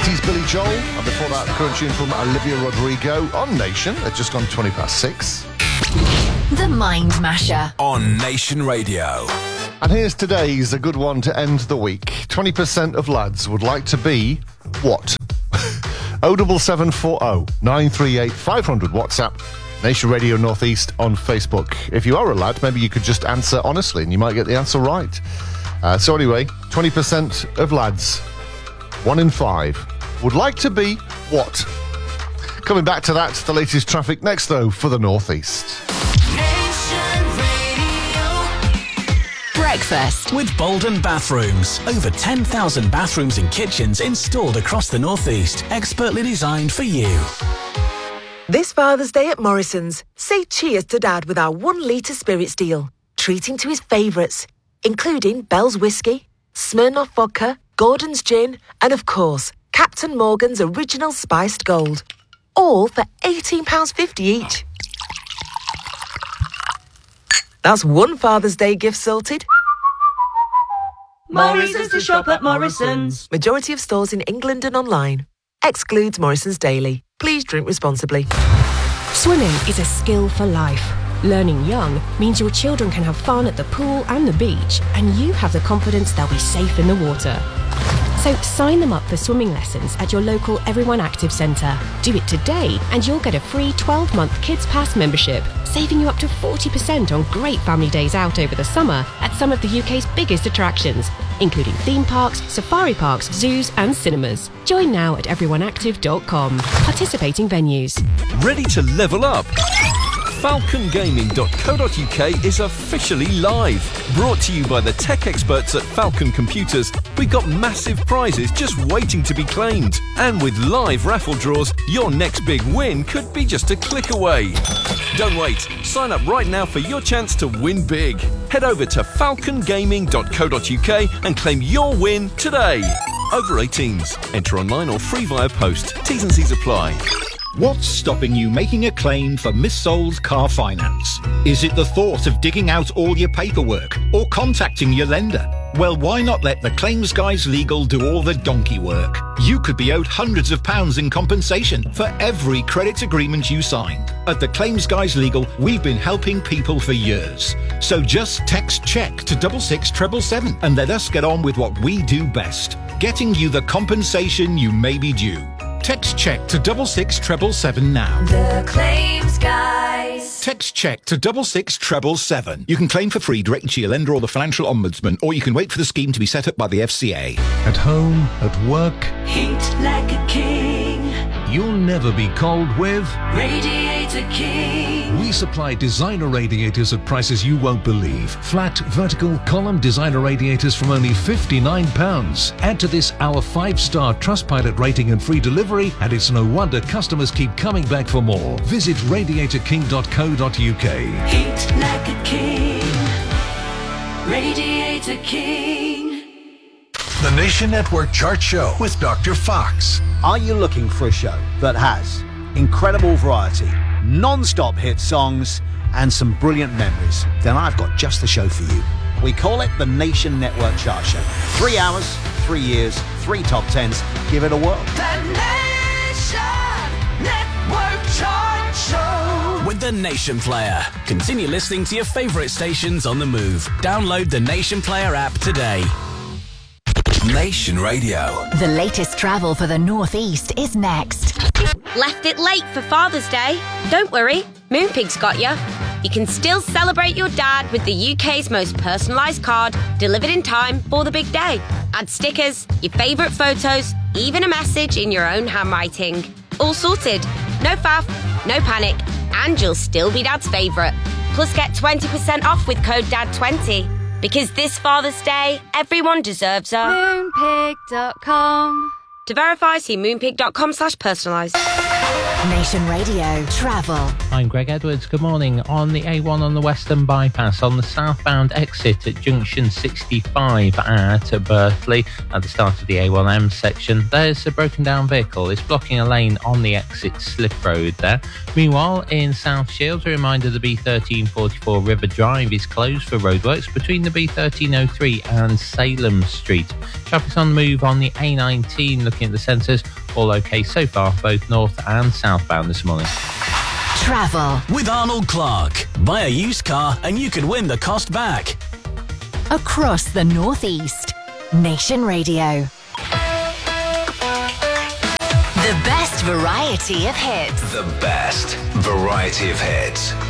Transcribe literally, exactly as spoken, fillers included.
eighties Billy Joel, and before that, the current tune from Olivia Rodrigo on Nation at just gone twenty past six. The Mind Masher on Nation Radio. And here's today's a good one to end the week. twenty percent of lads would like to be what? oh seven seven four oh nine three eight five hundred WhatsApp, Nation Radio Northeast on Facebook. If you are a lad, maybe you could just answer honestly and you might get the answer right. Uh, so anyway, twenty percent of lads, one in five, would like to be what? Coming back to that, the latest traffic next though for the Northeast. Breakfast with Bolden Bathrooms. Over ten thousand bathrooms and kitchens installed across the Northeast. Expertly designed for you. This Father's Day at Morrison's, say cheers to Dad with our one litre spirits deal. Treat him to his favourites, including Bell's Whiskey, Smirnoff Vodka, Gordon's Gin, and of course, Captain Morgan's Original Spiced Gold. All for eighteen pounds fifty each. That's one Father's Day gift sorted. Morrison's to shop at Morrison's. Majority of stores in England and online. Excludes Morrison's Daily. Please drink responsibly. Swimming is a skill for life. Learning young means your children can have fun at the pool and the beach, and you have the confidence they'll be safe in the water. So sign them up for swimming lessons at your local Everyone Active Centre. Do it today and you'll get a free twelve-month Kids Pass membership, saving you up to forty percent on great family days out over the summer at some of the U K's biggest attractions, including theme parks, safari parks, zoos and cinemas. Join now at everyone active dot com. Participating venues. Ready to level up? falcon gaming dot co dot uk is officially live. Brought to you by the tech experts at Falcon Computers, we've got massive prizes just waiting to be claimed. And with live raffle draws, your next big win could be just a click away. Don't wait. Sign up right now for your chance to win big. Head over to falcon gaming dot co dot uk and claim your win today. Over eighteens. Enter online or free via post. T's and C's apply. What's stopping you making a claim for missold car finance? Is it the thought of digging out all your paperwork or contacting your lender? Well, why not let the Claims Guys Legal do all the donkey work? You could be owed hundreds of pounds in compensation for every credit agreement you signed. At the Claims Guys Legal, we've been helping people for years. So just text CHECK to six six seven seven seven and let us get on with what we do best, getting you the compensation you may be due. Text CHECK to six six seven seven seven now. The Claims Guys. Text CHECK to six six seven seven seven. You can claim for free direct to your lender or the Financial Ombudsman, or you can wait for the scheme to be set up by the F C A. At home, at work, Heat like a king. You'll never be cold with Radiator King. We supply designer radiators at prices you won't believe. Flat, vertical, column designer radiators from only fifty-nine pounds. Add to this our five-star Trustpilot rating and free delivery, and it's no wonder customers keep coming back for more. Visit radiator king dot co dot uk. Heat like a king. Radiator King. The Nation Network Chart Show with Doctor Fox. Are you looking for a show that has incredible variety, non-stop hit songs, and some brilliant memories? Then I've got just the show for you. We call it the Nation Network Chart Show. Three hours, three years, three top tens. Give it a whirl. The Nation Network Chart Show. With the Nation Player. Continue listening to your favourite stations on the move. Download the Nation Player app today. Nation Radio. The latest travel for the Northeast is next. Left it late for Father's Day? Don't worry, Moonpig's got you. You can still celebrate your dad with the U K's most personalised card, delivered in time for the big day. Add stickers, your favourite photos, even a message in your own handwriting. All sorted. No faff, no panic, and you'll still be Dad's favourite. Plus get twenty percent off with code D A D twenty. Because this Father's Day, everyone deserves a Moonpig dot com. To verify, see moonpig dot com slash personalised. Nation Radio Travel. I'm Greg Edwards. Good morning. On the A one on the Western Bypass, on the southbound exit at junction sixty-five at Berthley, at the start of the A one M section, there's a broken down vehicle. It's blocking a lane on the exit slip road there. Meanwhile, in South Shields, a reminder the B thirteen forty-four River Drive is closed for roadworks between the B thirteen oh three and Salem Street. Traffic's on the move on the A nineteen looking looking at the sensors, all okay so far, both north and southbound this morning. Travel with Arnold Clark. Buy a used car and you could win the cost back. across the Northeast. Nation Radio. The best variety of hits. The best variety of hits.